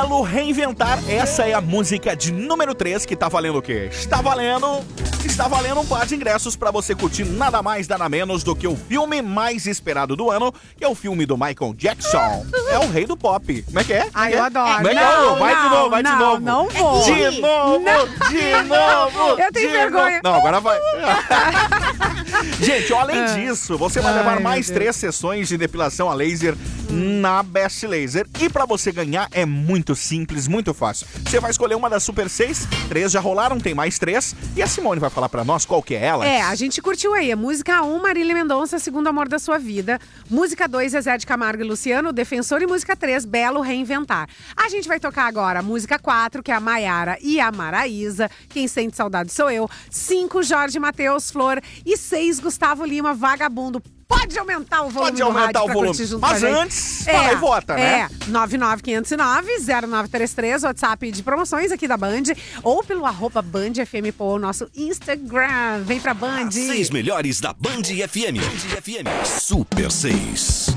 Belo Reinventar. Essa é a música de número 3 que tá valendo o quê? Está valendo um par de ingressos pra você curtir nada mais, nada menos do que o filme mais esperado do ano, que é o filme do Michael Jackson. É o rei do pop. Como é que é? Ai, eu adoro. Vai de novo, vai de novo. Não vou. De novo. Eu tenho vergonha. Não, agora vai. Gente, além disso, você vai levar mais 3 sessões de depilação a laser na Best Laser. E pra você ganhar é muito simples, muito fácil. Você vai escolher uma das Super 6, 3 já rolaram, tem mais 3. E a Simone vai falar pra nós qual que é ela. A gente curtiu aí. Música 1, Marília Mendonça, Segundo Amor da Sua Vida. Música 2, Zezé de Camargo e Luciano, Defensor. E música 3, Belo Reinventar. A gente vai tocar agora a música 4, que é a Maiara e a Maraísa. Quem Sente Saudade Sou Eu. 5, Jorge Mateus Flor. E 6, Gustavo Lima, Vagabundo. Pode aumentar o volume do rádio pra curtir junto Mas com a gente. antes, fala e vota, né? 99509-0933, WhatsApp de promoções aqui da Band, ou pelo @BandFM, o nosso Instagram. Vem pra Band. 6 melhores da Band FM. Super 6.